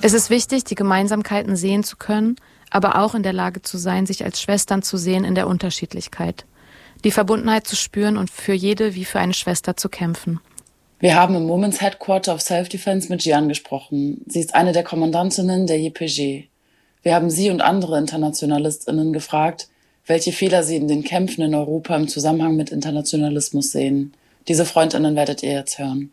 Es ist wichtig, die Gemeinsamkeiten sehen zu können, aber auch in der Lage zu sein, sich als Schwestern zu sehen in der Unterschiedlichkeit. Die Verbundenheit zu spüren und für jede wie für eine Schwester zu kämpfen. Wir haben im Women's Headquarter of Self-Defense mit Jian gesprochen. Sie ist eine der Kommandantinnen der YPG. Wir haben sie und andere InternationalistInnen gefragt, welche Fehler sie in den Kämpfen in Europa im Zusammenhang mit Internationalismus sehen. Diese FreundInnen werdet ihr jetzt hören.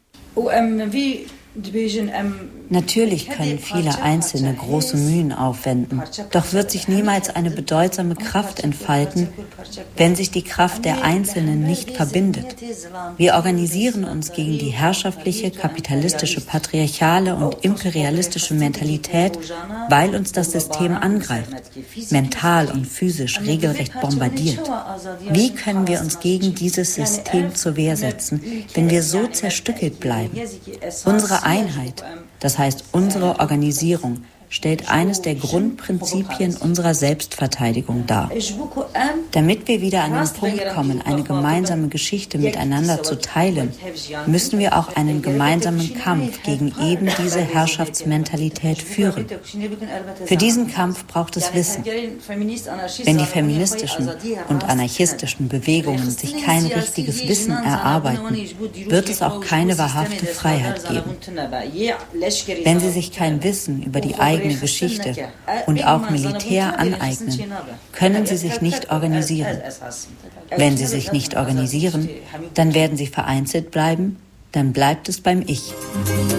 Natürlich können viele Einzelne große Mühen aufwenden, doch wird sich niemals eine bedeutsame Kraft entfalten, wenn sich die Kraft der Einzelnen nicht verbindet. Wir organisieren uns gegen die herrschaftliche, kapitalistische, patriarchale und imperialistische Mentalität, weil uns das System angreift, mental und physisch regelrecht bombardiert. Wie können wir uns gegen dieses System zur Wehr setzen, wenn wir so zerstückelt bleiben? Unsere Einheit, das heißt unsere Organisierung, stellt eines der Grundprinzipien unserer Selbstverteidigung dar. Damit wir wieder an den Punkt kommen, eine gemeinsame Geschichte miteinander zu teilen, müssen wir auch einen gemeinsamen Kampf gegen eben diese Herrschaftsmentalität führen. Für diesen Kampf braucht es Wissen. Wenn die feministischen und anarchistischen Bewegungen sich kein richtiges Wissen erarbeiten, wird es auch keine wahrhafte Freiheit geben. Wenn sie sich kein Wissen über die eigene Geschichte und auch Militär aneignen, können sie sich nicht organisieren. Wenn sie sich nicht organisieren, dann werden sie vereinzelt bleiben, dann bleibt es beim Ich.